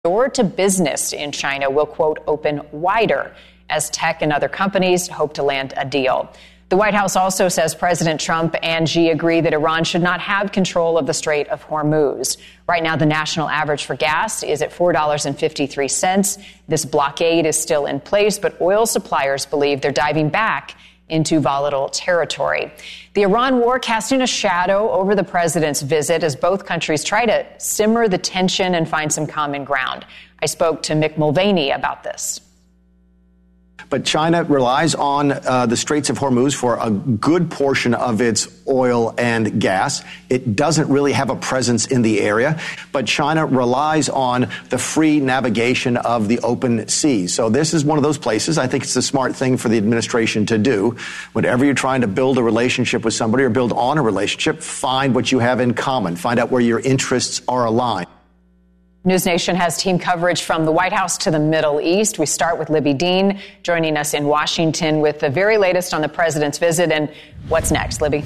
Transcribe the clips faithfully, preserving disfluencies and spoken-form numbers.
door to business in China will, quote, open wider as tech and other companies hope to land a deal. The White House also says President Trump and Xi agree that Iran should not have control of the Strait of Hormuz. Right now, the national average for gas is at four dollars and fifty-three cents. This blockade is still in place, but oil suppliers believe they're diving back into volatile territory. The Iran war casting a shadow over the president's visit as both countries try to simmer the tension and find some common ground. I spoke to Mick Mulvaney about this. But China relies on uh, the Straits of Hormuz for a good portion of its oil and gas. It doesn't really have a presence in the area, but China relies on the free navigation of the open seas. So this is one of those places. I think it's the smart thing for the administration to do. Whenever you're trying to build a relationship with somebody or build on a relationship, find what you have in common. Find out where your interests are aligned. News Nation has team coverage from the White House to the Middle East. We start with Libby Dean joining us in Washington with the very latest on the president's visit. And what's next, Libby?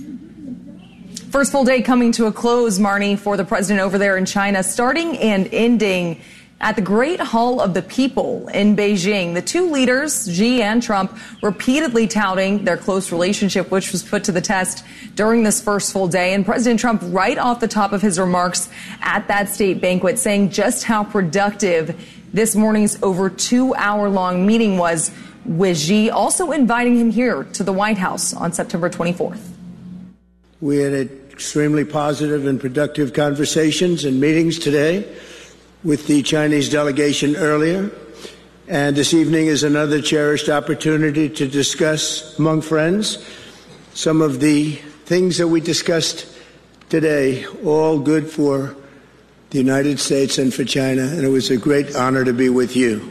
First full day coming to a close, Marnie, for the president over there in China, starting and ending at the Great Hall of the People in Beijing. The two leaders, Xi and Trump, repeatedly touting their close relationship, which was put to the test during this first full day. And President Trump, right off the top of his remarks at that state banquet, saying just how productive this morning's over two-hour-long meeting was with Xi, also inviting him here to the White House on September twenty-fourth. We had extremely positive and productive conversations and meetings today with the Chinese delegation earlier, and this evening is another cherished opportunity to discuss among friends some of the things that we discussed today, all good for the United States and for China, and it was a great honor to be with you.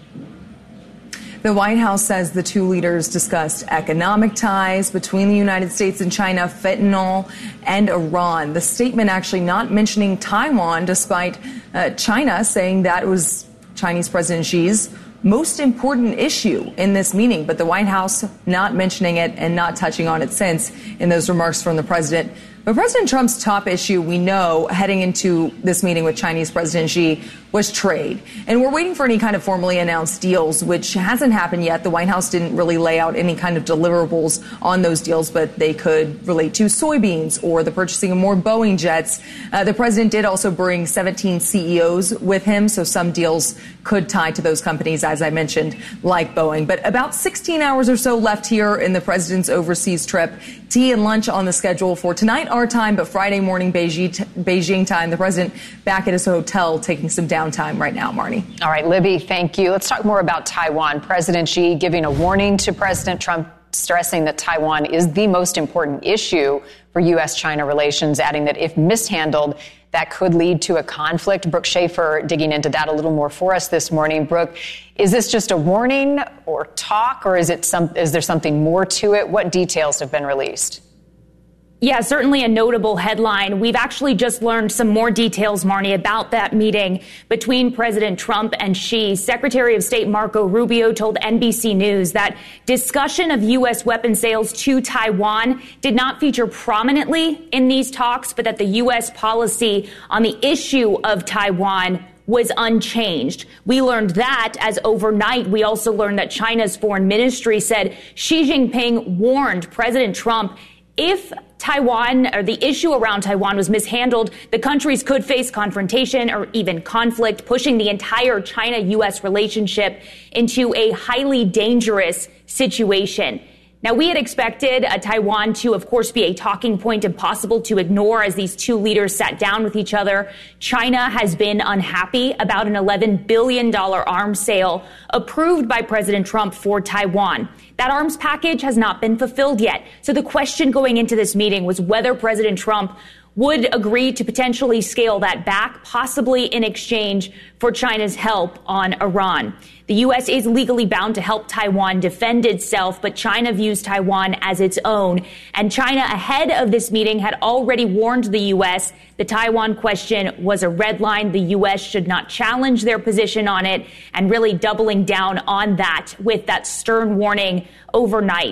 The White House says the two leaders discussed economic ties between the United States and China, fentanyl, and Iran. The statement actually not mentioning Taiwan, despite uh, China saying that was Chinese President Xi's most important issue in this meeting. But the White House not mentioning it and not touching on it since in those remarks from the president. But President Trump's top issue, we know, heading into this meeting with Chinese President Xi, was trade. And we're waiting for any kind of formally announced deals, which hasn't happened yet. The White House didn't really lay out any kind of deliverables on those deals, but they could relate to soybeans or the purchasing of more Boeing jets. Uh, the president did also bring seventeen C E Os with him, so some deals could tie to those companies, as I mentioned, like Boeing. But about sixteen hours or so left here in the president's overseas trip. Tea and lunch on the schedule for tonight, our time, but Friday morning Beijing, Beijing time. The president back at his hotel taking some downtime right now, Marnie. All right, Libby, thank you. Let's talk more about Taiwan. President Xi giving a warning to President Trump, stressing that Taiwan is the most important issue for U S China relations, adding that if mishandled, that could lead to a conflict. Brooke Schaefer digging into that a little more for us this morning. Brooke, is this just a warning or talk, or is it some? Is there something more to it? What details have been released? Yeah, certainly a notable headline. We've actually just learned some more details, Marnie, about that meeting between President Trump and Xi. Secretary of State Marco Rubio told N B C News that discussion of U S weapon sales to Taiwan did not feature prominently in these talks, but that the U S policy on the issue of Taiwan was unchanged. We learned that as overnight, we also learned that China's foreign ministry said Xi Jinping warned President Trump if Taiwan or the issue around Taiwan was mishandled, the countries could face confrontation or even conflict, pushing the entire China U S relationship into a highly dangerous situation. Now, we had expected uh, Taiwan to, of course, be a talking point impossible to ignore as these two leaders sat down with each other. China has been unhappy about an eleven billion dollars arms sale approved by President Trump for Taiwan. That arms package has not been fulfilled yet. So the question going into this meeting was whether President Trump would agree to potentially scale that back, possibly in exchange for China's help on Iran. The U S is legally bound to help Taiwan defend itself, but China views Taiwan as its own. And China, ahead of this meeting, had already warned the U S the Taiwan question was a red line. The U S should not challenge their position on it, and really doubling down on that with that stern warning overnight.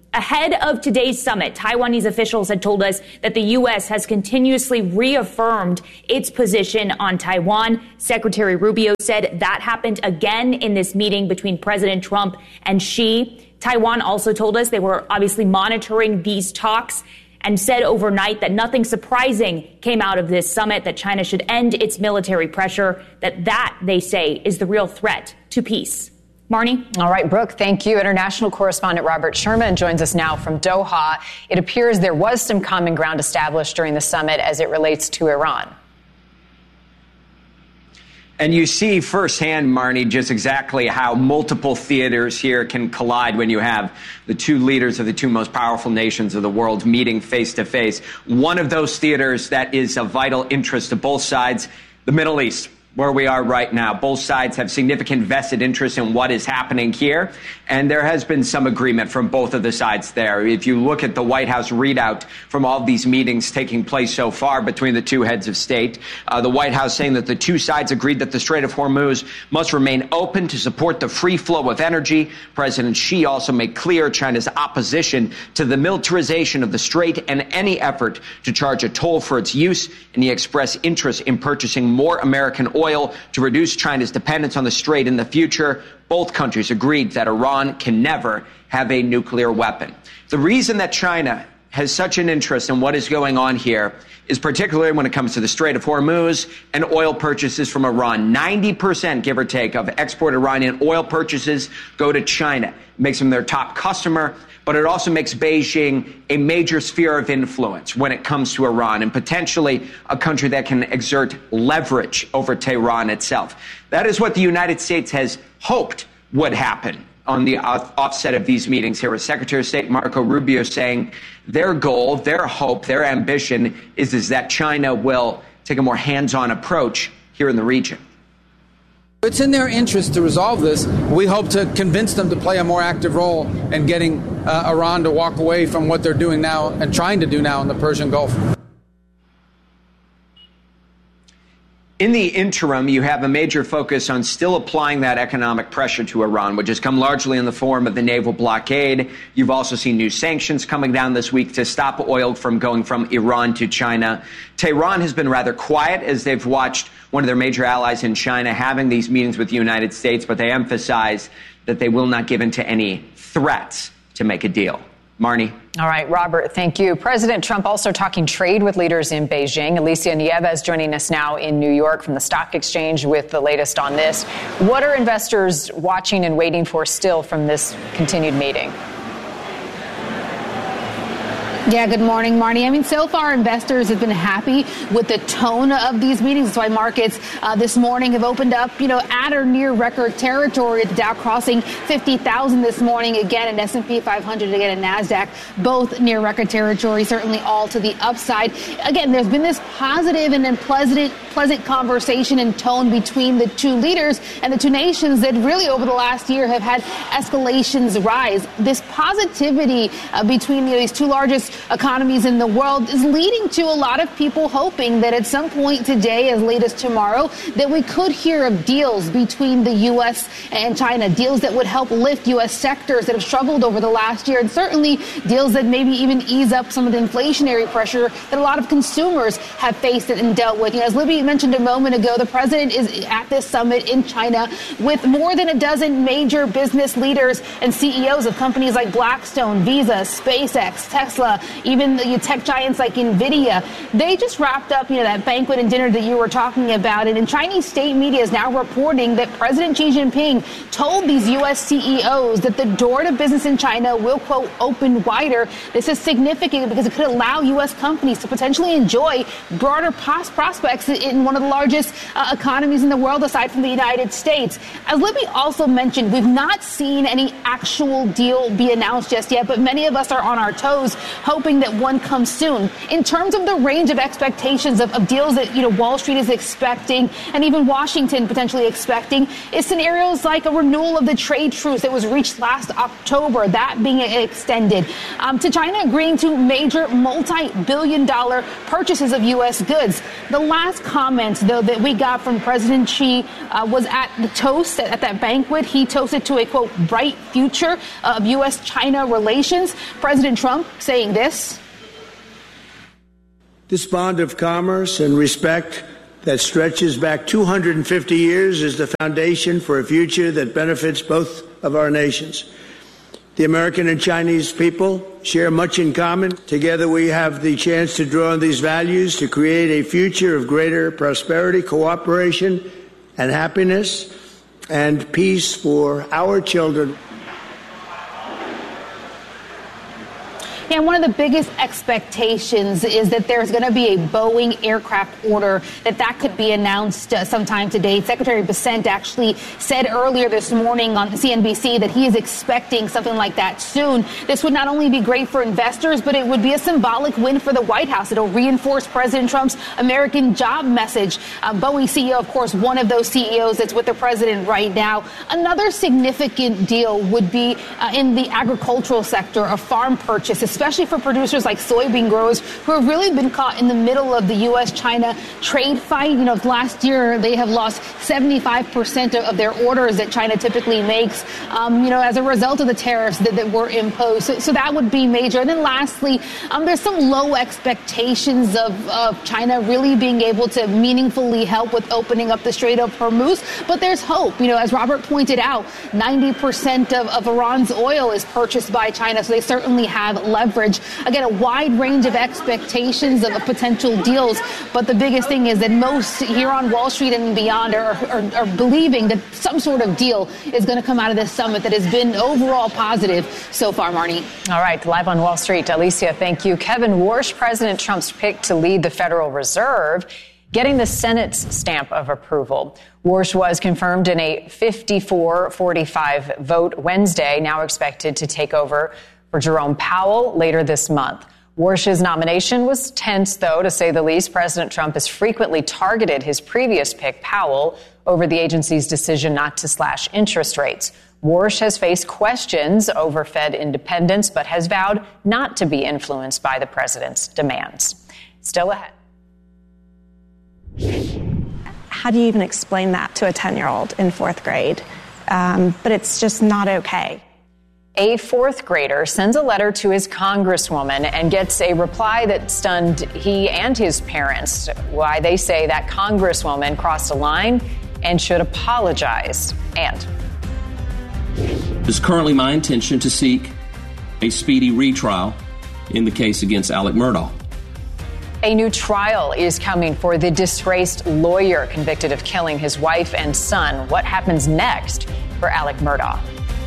Ahead of today's summit, Taiwanese officials had told us that the U S has continuously reaffirmed its position on Taiwan. Secretary Rubio said that happened again in this meeting between President Trump and Xi. Taiwan also told us they were obviously monitoring these talks and said overnight that nothing surprising came out of this summit, that China should end its military pressure, that that, they say, is the real threat to peace. Marnie? All right, Brooke, thank you. International correspondent Robert Sherman joins us now from Doha. It appears there was some common ground established during the summit as it relates to Iran. And you see firsthand, Marnie, just exactly how multiple theaters here can collide when you have the two leaders of the two most powerful nations of the world meeting face to face. One of those theaters that is of vital interest to both sides, the Middle East, where we are right now. Both sides have significant vested interest in what is happening here, and there has been some agreement from both of the sides there. If you look at the White House readout from all of these meetings taking place so far between the two heads of state, uh, the White House saying that the two sides agreed that the Strait of Hormuz must remain open to support the free flow of energy. President Xi also made clear China's opposition to the militarization of the strait and any effort to charge a toll for its use, and he expressed interest in purchasing more American oil to reduce China's dependence on the strait in the future. Both countries agreed that Iran can never have a nuclear weapon. The reason that China has such an interest in what is going on here is particularly when it comes to the Strait of Hormuz and oil purchases from Iran. ninety percent, give or take, of export Iranian oil purchases go to China. It makes them their top customer, but it also makes Beijing a major sphere of influence when it comes to Iran and potentially a country that can exert leverage over Tehran itself. That is what the United States has hoped would happen on the offset of these meetings here with Secretary of State Marco Rubio saying their goal, their hope, their ambition is, is that China will take a more hands-on approach here in the region. It's in their interest to resolve this. We hope to convince them to play a more active role in getting uh, Iran to walk away from what they're doing now and trying to do now in the Persian Gulf. In the interim, you have a major focus on still applying that economic pressure to Iran, which has come largely in the form of the naval blockade. You've also seen new sanctions coming down this week to stop oil from going from Iran to China. Tehran has been rather quiet as they've watched one of their major allies in China having these meetings with the United States, but they emphasize that they will not give in to any threats to make a deal. Marnie. All right, Robert, thank you. President Trump also talking trade with leaders in Beijing. Alicia Nieves joining us now in New York from the Stock Exchange with the latest on this. What are investors watching and waiting for still from this continued meeting? Yeah, good morning, Marnie. I mean, so far, investors have been happy with the tone of these meetings. That's why markets uh, this morning have opened up, you know, at or near record territory. The Dow crossing fifty thousand this morning, again, and S and P five hundred, again, and NASDAQ, both near record territory, certainly all to the upside. Again, there's been this positive and then pleasant, pleasant conversation and tone between the two leaders and the two nations that really over the last year have had escalations rise. This positivity uh, between you know, these two largest economies in the world is leading to a lot of people hoping that at some point today, as late as tomorrow, that we could hear of deals between the U S and China, deals that would help lift U S sectors that have struggled over the last year, and certainly deals that maybe even ease up some of the inflationary pressure that a lot of consumers have faced and dealt with. You know, as Libby mentioned a moment ago, the president is at this summit in China with more than a dozen major business leaders and C E Os of companies like Blackstone, Visa, SpaceX, Tesla, even the tech giants like NVIDIA. They just wrapped up, you know, that banquet and dinner that you were talking about. And in Chinese state media is now reporting that President Xi Jinping told these U S C E Os that the door to business in China will, quote, open wider. This is significant because it could allow U S companies to potentially enjoy broader pos- prospects in one of the largest uh, economies in the world aside from the United States. As Libby also mentioned, we've not seen any actual deal be announced just yet, but many of us are on our toes, hoping hoping that one comes soon. In terms of the range of expectations of, of deals that, you know, Wall Street is expecting and even Washington potentially expecting is scenarios like a renewal of the trade truce that was reached last October, that being extended, um, to China agreeing to major multi-billion dollar purchases of U S goods. The last comment, though, that we got from President Xi uh, was at the toast at, at that banquet. He toasted to a, quote, bright future of U S China relations. President Trump saying this. This bond of commerce and respect that stretches back two hundred fifty years is the foundation for a future that benefits both of our nations. The American and Chinese people share much in common. Together we have the chance to draw on these values to create a future of greater prosperity, cooperation, and happiness and peace for our children. And one of the biggest expectations is that there's going to be a Boeing aircraft order, that that could be announced uh, sometime today. Secretary Bessent actually said earlier this morning on C N B C that he is expecting something like that soon. This would not only be great for investors, but it would be a symbolic win for the White House. It'll reinforce President Trump's American job message. Uh, Boeing C E O, of course, one of those C E Os that's with the president right now. Another significant deal would be uh, in the agricultural sector, a farm purchase, especially for producers like soybean growers who have really been caught in the middle of the U S China trade fight. You know, last year they have lost seventy-five percent of, of their orders that China typically makes, um, you know, as a result of the tariffs that, that were imposed. So, so that would be major. And then lastly, um, there's some low expectations of, of China really being able to meaningfully help with opening up the Strait of Hormuz. But there's hope. You know, as Robert pointed out, ninety percent of, of Iran's oil is purchased by China. So they certainly have leverage. Again, a wide range of expectations of potential deals. But the biggest thing is that most here on Wall Street and beyond are, are, are believing that some sort of deal is going to come out of this summit that has been overall positive so far, Marnie. All right. Live on Wall Street. Alicia, thank you. Kevin Warsh, President Trump's pick to lead the Federal Reserve, getting the Senate's stamp of approval. Warsh was confirmed in a fifty-four forty-five vote Wednesday, now expected to take over for Jerome Powell later this month. Warsh's nomination was tense, though, to say the least. President Trump has frequently targeted his previous pick, Powell, over the agency's decision not to slash interest rates. Warsh has faced questions over Fed independence, but has vowed not to be influenced by the president's demands. Still ahead. How do you even explain that to a ten-year-old in fourth grade? Um, but it's just not okay. A fourth grader sends a letter to his congresswoman and gets a reply that stunned he and his parents. Why they say that congresswoman crossed a line and should apologize. And it is currently my intention to seek a speedy retrial in the case against Alec Murdaugh. A new trial is coming for the disgraced lawyer convicted of killing his wife and son. What happens next for Alec Murdaugh?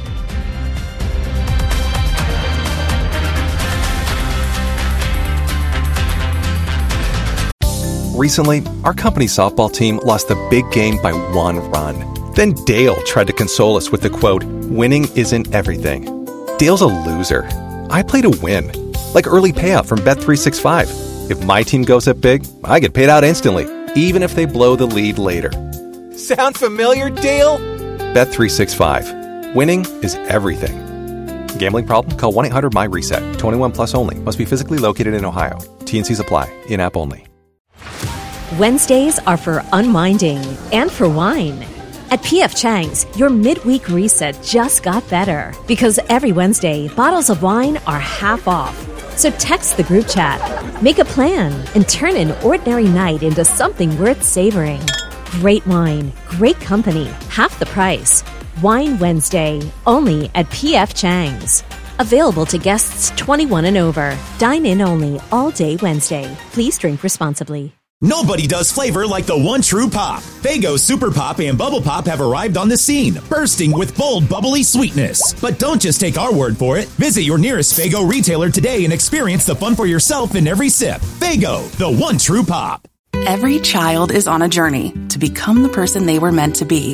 Recently, our company's softball team lost the big game by one run. Then Dale tried to console us with the quote, "Winning isn't everything." Dale's a loser. I play to win, like early payout from Bet three sixty-five. If my team goes up big, I get paid out instantly, even if they blow the lead later. Sound familiar, Dale? Bet three sixty-five. Winning is everything. Gambling problem? Call one eight hundred M Y reset. twenty-one plus only. Must be physically located in Ohio. T and Cs apply. In-app only. Wednesdays are for unwinding and for wine. At P F Chang's, your midweek reset just got better because every Wednesday, bottles of wine are half off. So text the group chat, make a plan, and turn an ordinary night into something worth savoring. Great wine, great company, half the price. Wine Wednesday, only at P F Chang's. Available to guests twenty-one and over. Dine in only all day Wednesday. Please drink responsibly. Nobody does flavor like the one true pop. Faygo Super Pop and Bubble Pop have arrived on the scene, bursting with bold, bubbly sweetness. But don't just take our word for it. Visit your nearest Faygo retailer today and experience the fun for yourself in every sip. Faygo, the one true pop. Every child is on a journey to become the person they were meant to be.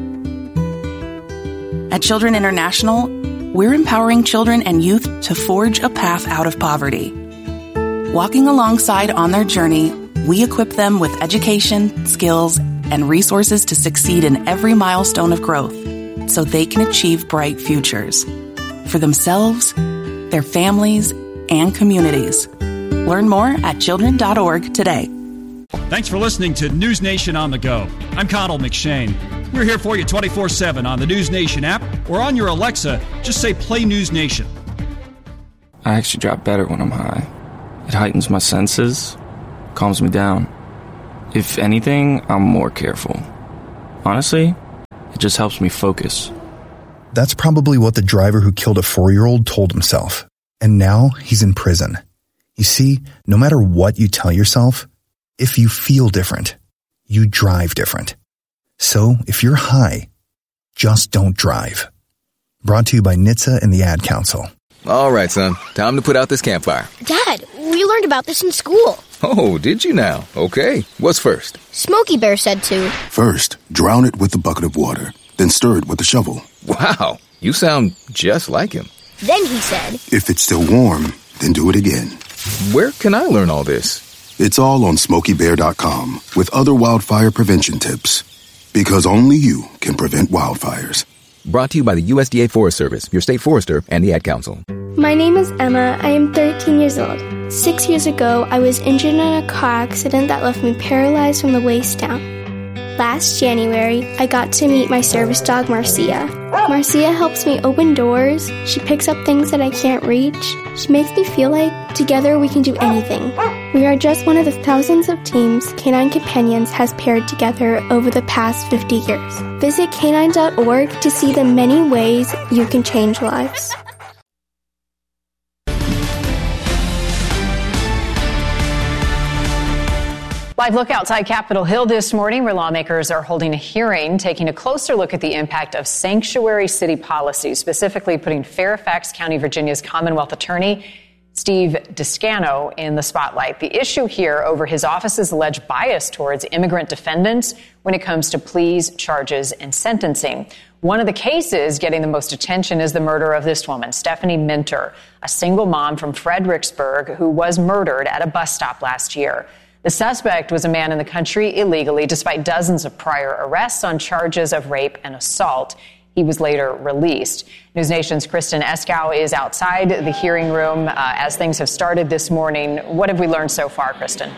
At Children International, we're empowering children and youth to forge a path out of poverty. Walking alongside on their journey, we equip them with education, skills, and resources to succeed in every milestone of growth so they can achieve bright futures for themselves, their families, and communities. Learn more at children dot org today. Thanks for listening to News Nation on the Go. I'm Connell McShane. We're here for you twenty-four seven on the News Nation app or on your Alexa. Just say Play News Nation. I actually drive better when I'm high. It heightens my senses, calms me down. If anything, I'm more careful. Honestly, it just helps me focus. That's probably what the driver who killed a four-year-old told himself. And now he's in prison. You see, no matter what you tell yourself, if you feel different, you drive different. So if you're high, just don't drive. Brought to you by N H T S A and the Ad Council. All right, son. Time to put out this campfire. Dad, we learned about this in school. Oh, did you now? Okay. What's first? Smokey Bear said to. First, drown it with a bucket of water, then stir it with a shovel. Wow, you sound just like him. Then he said, if it's still warm, then do it again. Where can I learn all this? It's all on smokey bear dot com with other wildfire prevention tips. Because only you can prevent wildfires. Brought to you by the U S D A Forest Service, your state forester, and the Ad Council. My name is Emma. I am thirteen years old. Six years ago, I was injured in a car accident that left me paralyzed from the waist down. Last January, I got to meet my service dog, Marcia. Marcia helps me open doors. She picks up things that I can't reach. She makes me feel like together we can do anything. We are just one of the thousands of teams Canine Companions has paired together over the past fifty years. Visit canine dot org to see the many ways you can change lives. Live look outside Capitol Hill this morning, where lawmakers are holding a hearing taking a closer look at the impact of sanctuary city policies, specifically putting Fairfax County, Virginia's Commonwealth Attorney Steve Descano in the spotlight. The issue here over his office's alleged bias towards immigrant defendants when it comes to pleas, charges, and sentencing. One of the cases getting the most attention is the murder of this woman, Stephanie Minter, a single mom from Fredericksburg who was murdered at a bus stop last year. The suspect was a man in the country illegally, despite dozens of prior arrests on charges of rape and assault. He was later released. News Nation's Kristen Eskow is outside the hearing room uh, as things have started this morning. What have we learned so far, Kristen?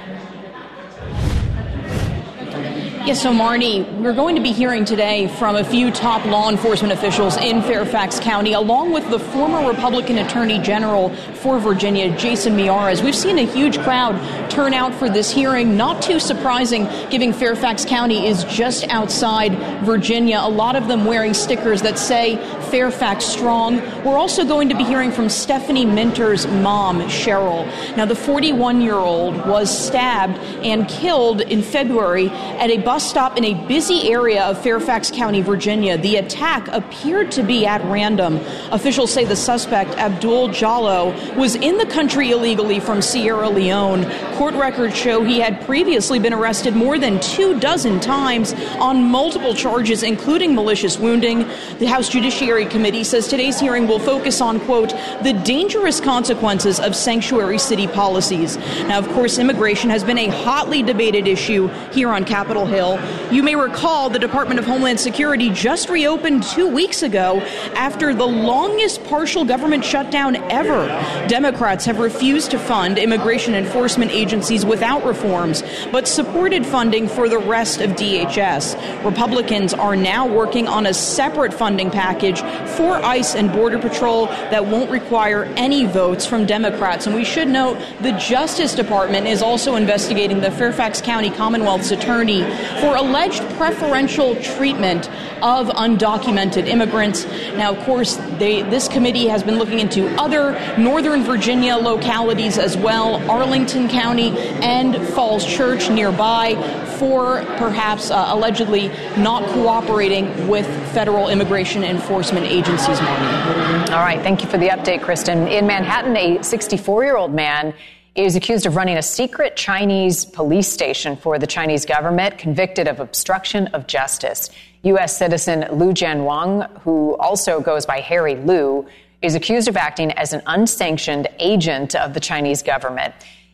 Yes, so Marnie, we're going to be hearing today from a few top law enforcement officials in Fairfax County, along with the former Republican Attorney General for Virginia, Jason Miyares. We've seen a huge crowd turn out for this hearing. Not too surprising, given Fairfax County is just outside Virginia. A lot of them wearing stickers that say Fairfax Strong. We're also going to be hearing from Stephanie Minter's mom, Cheryl. Now, the forty-one-year-old was stabbed and killed in February at a bus stop in a busy area of Fairfax County, Virginia. The attack appeared to be at random. Officials say the suspect, Abdul Jallo, was in the country illegally from Sierra Leone. Court records show he had previously been arrested more than two dozen times on multiple charges, including malicious wounding. The House Judiciary Committee says today's hearing will focus on, quote, the dangerous consequences of sanctuary city policies. Now, of course, immigration has been a hotly debated issue here on Capitol Hill. You may recall the Department of Homeland Security just reopened two weeks ago after the longest partial government shutdown ever. Democrats have refused to fund immigration enforcement agencies without reforms, but supported funding for the rest of D H S. Republicans are now working on a separate funding package for ICE and Border Patrol that won't require any votes from Democrats. And we should note the Justice Department is also investigating the Fairfax County Commonwealth's attorney for alleged preferential treatment of undocumented immigrants. Now, of course, they, this committee has been looking into other Northern Virginia localities as well, Arlington County and Falls Church nearby, for perhaps uh, allegedly not cooperating with federal immigration enforcement agencies. Marnie. All right. Thank you for the update, Kristen. In Manhattan, a sixty-four-year-old man is accused of running a secret Chinese police station for the Chinese government, convicted of obstruction of justice. U S citizen Lu Jianwang, who also goes by Harry Lu, is accused of acting as an unsanctioned agent of the Chinese government.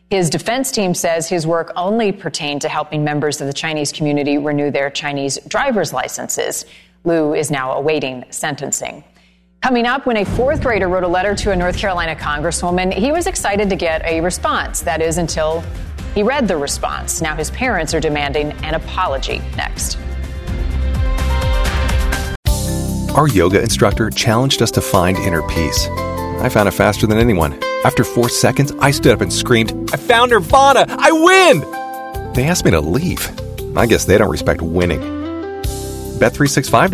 His defense team says his work only pertained to helping members of the Chinese community renew their Chinese driver's licenses. Liu is now awaiting sentencing. Coming up, when a fourth grader wrote a letter to a North Carolina congresswoman, he was excited to get a response. That is, until he read the response. Now his parents are demanding an apology. Next. Our yoga instructor challenged us to find inner peace. I found it faster than anyone. After four seconds, I stood up and screamed, "I found Nirvana! I win!" They asked me to leave. I guess they don't respect winning. Bet three sixty-five